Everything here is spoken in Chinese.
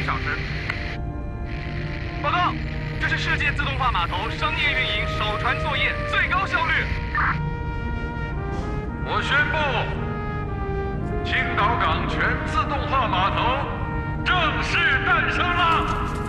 小时。报告，这是世界自动化码头商业运营首船作业最高效率。 我宣布，青岛港全自动化码头正式诞生了。